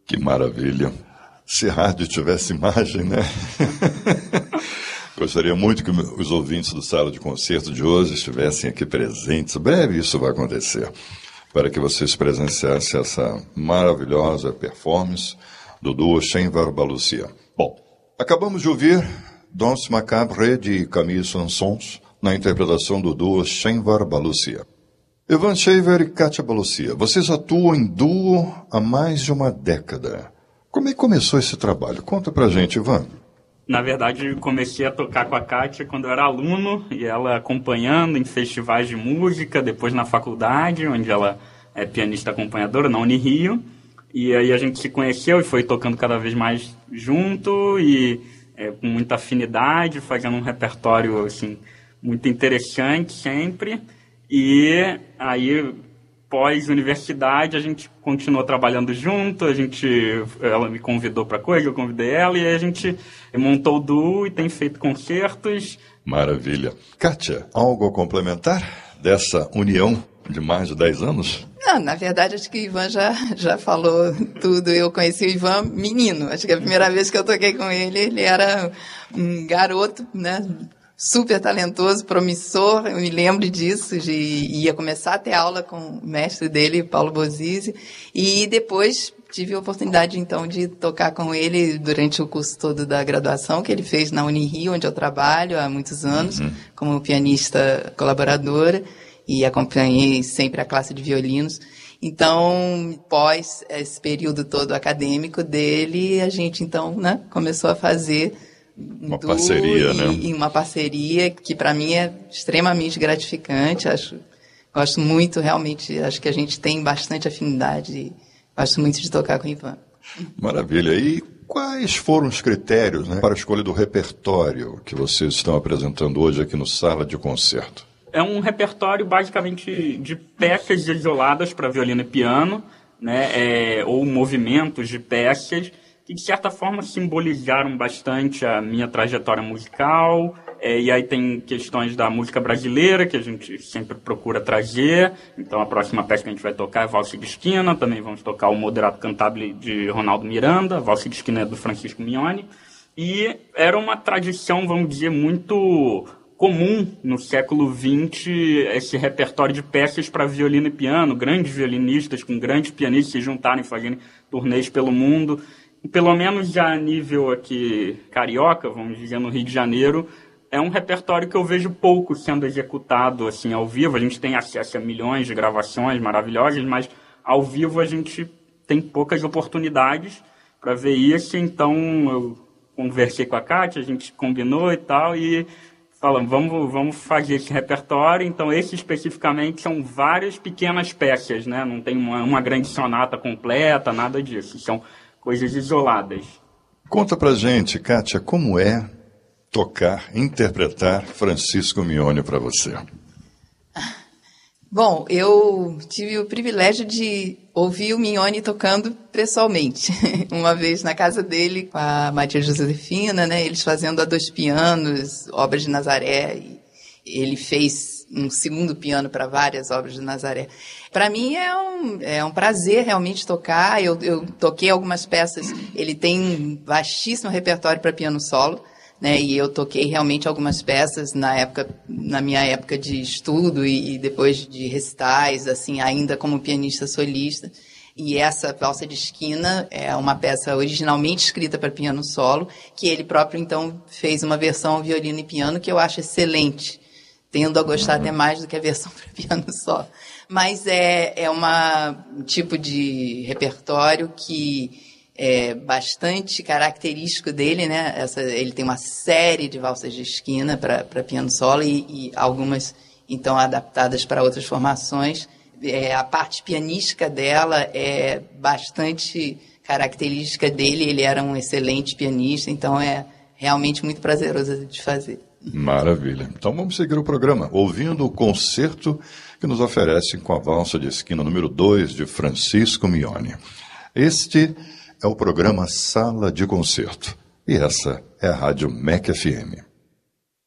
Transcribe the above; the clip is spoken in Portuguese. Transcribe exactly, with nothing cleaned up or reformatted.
Que maravilha. Se rádio tivesse imagem, né? Gostaria muito que os ouvintes do Sala de Concerto de hoje estivessem aqui presentes. Breve isso vai acontecer, para que vocês presenciassem essa maravilhosa performance do duo Chenvar Balucia. Bom, acabamos de ouvir Danse Macabre de Camille Saint-Saëns na interpretação do duo Chenvar Balucia. Ivan Shaver e Kátia Balucia, vocês atuam em duo há mais de uma década. Como é que começou esse trabalho? Conta pra gente, Ivan. Na verdade, comecei a tocar com a Kátia quando eu era aluno, e ela acompanhando em festivais de música, depois na faculdade, onde ela é pianista acompanhadora, na Unirio. E aí a gente se conheceu e foi tocando cada vez mais junto, e é, com muita afinidade, fazendo um repertório assim, muito interessante sempre. E aí, pós-universidade, a gente continuou trabalhando junto, a gente, ela me convidou para coisa, eu convidei ela, e aí a gente montou o duo e tem feito concertos. Maravilha. Kátia, algo a complementar dessa união de mais de dez anos? Não, na verdade, acho que o Ivan já, já falou tudo. Eu conheci o Ivan menino. Acho que a primeira vez que eu toquei com ele, ele era um garoto, né? Super talentoso, promissor, eu me lembro disso, de, ia começar a ter aula com o mestre dele, Paulo Bozizzi, e depois tive a oportunidade, então, de tocar com ele durante o curso todo da graduação, que ele fez na Unirio, onde eu trabalho há muitos anos, uhum. como pianista colaboradora, e acompanhei sempre a classe de violinos. Então, pós esse período todo acadêmico dele, a gente, então, né, começou a fazer uma parceria, e, né? E uma parceria que para mim é extremamente gratificante. Acho, gosto muito, realmente, acho que a gente tem bastante afinidade. Gosto muito de tocar com o Ivan. Maravilha. E quais foram os critérios, né, para a escolha do repertório que vocês estão apresentando hoje aqui no Sala de Concerto? É um repertório basicamente de peças isoladas para violino e piano, né, é, ou movimentos de peças que, de certa forma, simbolizaram bastante a minha trajetória musical. É, e aí tem questões da música brasileira, que a gente sempre procura trazer. Então, a próxima peça que a gente vai tocar é Valsa de Esquina. Também vamos tocar o Moderato Cantabile de Ronaldo Miranda. A Valsa de Esquina é do Francisco Mignoni. E era uma tradição, vamos dizer, muito comum no século vinte, esse repertório de peças para violino e piano. Grandes violinistas com grandes pianistas se juntarem, fazendo turnês pelo mundo. Pelo menos já a nível aqui carioca, vamos dizer, no Rio de Janeiro, é um repertório que eu vejo pouco sendo executado assim ao vivo. A gente tem acesso a milhões de gravações maravilhosas, mas ao vivo a gente tem poucas oportunidades para ver isso. Então eu conversei com a Kátia, a gente combinou e tal, e falamos, vamos, vamos fazer esse repertório. Então esse especificamente são várias pequenas peças, né? Não tem uma, uma grande sonata completa, nada disso. São coisas isoladas. Conta pra gente, Kátia, como é tocar, interpretar Francisco Mignoni para você? Bom, eu tive o privilégio de ouvir o Mignoni tocando pessoalmente. Uma vez na casa dele, com a Maria Josefina, né, eles fazendo a dois pianos, obras de Nazaré. E ele fez um segundo piano para várias obras de Nazaré. Para mim é um, é um prazer realmente tocar. Eu, eu toquei algumas peças. Ele tem um vastíssimo repertório para piano solo, né? E eu toquei realmente algumas peças na época, na minha época de estudo e, e depois de recitais, assim, ainda como pianista solista. E essa Valsa de Esquina é uma peça originalmente escrita para piano solo, que ele próprio então fez uma versão violino e piano que eu acho excelente. Tendo a gostar até mais do que a versão para piano solo. Mas é, é uma, um tipo de repertório que é bastante característico dele, né? Essa, ele tem uma série de valsas de esquina para piano solo e, e algumas, então, adaptadas para outras formações. É, a parte pianística dela é bastante característica dele. Ele era um excelente pianista, então é realmente muito prazeroso de fazer. Maravilha. Então vamos seguir o programa, ouvindo o concerto que nos oferecem com a Valsa de Esquina número dois de Francisco Mignoni. Este é o programa Sala de Concerto e essa é a Rádio M E C F M.